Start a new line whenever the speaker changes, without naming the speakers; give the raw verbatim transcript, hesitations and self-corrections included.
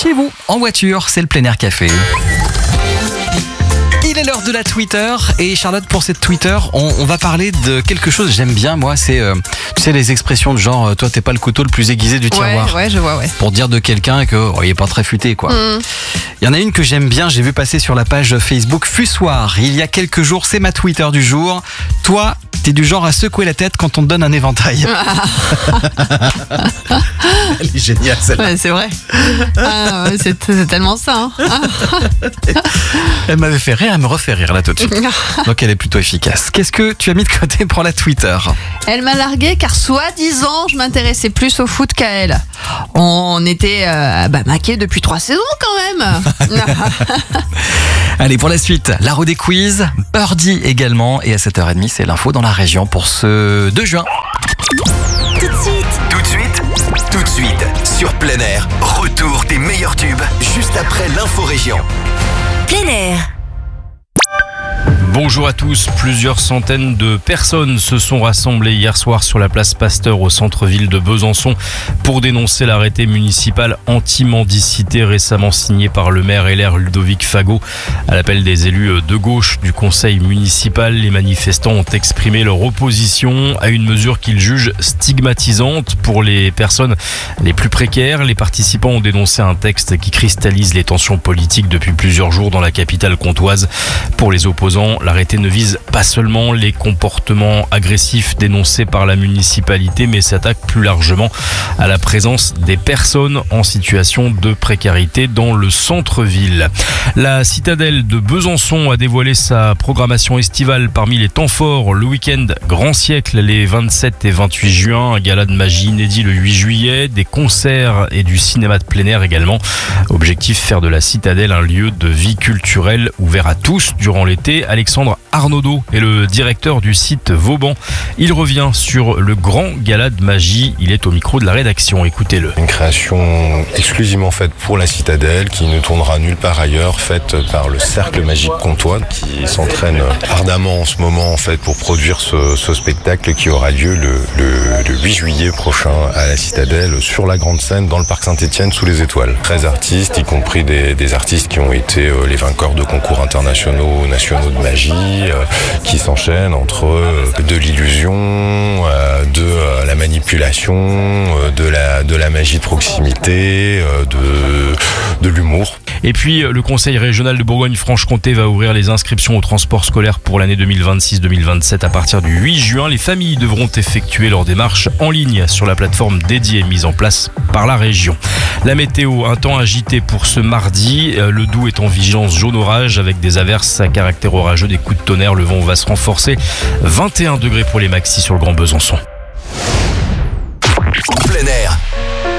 chez vous, en voiture. C'est le Plein Air Café. Il est l'heure de la Twitter et Charlotte, pour cette Twitter, on, on va parler de quelque chose que j'aime bien, moi, c'est euh, tu sais, les expressions de genre euh, toi t'es pas le couteau le plus aiguisé du tiroir.
Ouais, ouais, je vois, ouais.
Pour dire de quelqu'un que oh, il est pas très futé, quoi.
Mm.
Il y en a une que j'aime bien, j'ai vu passer sur la page Facebook Fussoir il y a quelques jours, c'est ma Twitter du jour. Toi, t'es du genre à secouer la tête quand on te donne un éventail. Elle est géniale, celle-là.
Ouais, c'est vrai. Ah, ouais, c'est, c'est tellement ça. Hein.
Elle m'avait fait rire, elle me refait rire là tout de suite. Donc elle est plutôt efficace. Qu'est-ce que tu as mis de côté pour la Twitter ?
Elle m'a largué car soi-disant je m'intéressais plus au foot qu'à elle. On était euh, bah, maqués depuis trois saisons quand même.
Allez, pour la suite, la roue des quiz, Birdie également. Et à sept heures trente, c'est l'info dans la région pour ce deux juin.
Tout de suite.
Tout de suite, tout de suite, sur Plein Air, retour des meilleurs tubes, juste après l'info région.
Plein Air.
Bonjour à tous, plusieurs centaines de personnes se sont rassemblées hier soir sur la place Pasteur au centre-ville de Besançon pour dénoncer l'arrêté municipal anti-mendicité récemment signé par le maire L R Ludovic Fagot. À l'appel des élus de gauche du conseil municipal, les manifestants ont exprimé leur opposition à une mesure qu'ils jugent stigmatisante pour les personnes les plus précaires. Les participants ont dénoncé un texte qui cristallise les tensions politiques depuis plusieurs jours dans la capitale comtoise. Pour les opposants, l'arrêté ne vise pas seulement les comportements agressifs dénoncés par la municipalité, mais s'attaque plus largement à la présence des personnes en situation de précarité dans le centre-ville. La citadelle de Besançon a dévoilé sa programmation estivale parmi les temps forts. Le week-end Grand Siècle, les vingt-sept et vingt-huit juin, un gala de magie inédit le huit juillet, des concerts et du cinéma de plein air également. Objectif, faire de la citadelle un lieu de vie culturelle ouvert à tous durant l'été. Alexandre Arnaudot est le directeur du site Vauban. Il revient sur le grand gala de magie. Il est au micro de la rédaction. Écoutez-le.
Une création exclusivement faite pour la citadelle, qui ne tournera nulle part ailleurs, faite par le Cercle Magique Comtois, qui s'entraîne ardemment en ce moment en fait pour produire ce, ce spectacle qui aura lieu le, le, le huit juillet prochain à la citadelle, sur la grande scène dans le parc Saint-Étienne sous les étoiles. treize artistes, y compris des, des artistes qui ont été euh, les vainqueurs de concours internationaux, nationaux de magie, euh, qui s'enchaînent entre euh, de l'illusion, euh, de euh, la manipulation, euh, de la de la magie de proximité, euh, de de l'humour.
Et puis le conseil régional de Bourgogne-Franche-Comté va ouvrir les inscriptions au transport scolaire pour l'année deux mille vingt-six deux mille vingt-sept à partir du huit juin. Les familles devront effectuer leur démarche en ligne sur la plateforme dédiée mise en place par la région. La météo, un temps agité pour ce mardi. Le Doubs est en vigilance jaune orage avec des averses à caractère orageux, des coups de tonnerre. Le vent va se renforcer. vingt et un degrés pour les maxis sur le Grand Besançon.
Plein Air,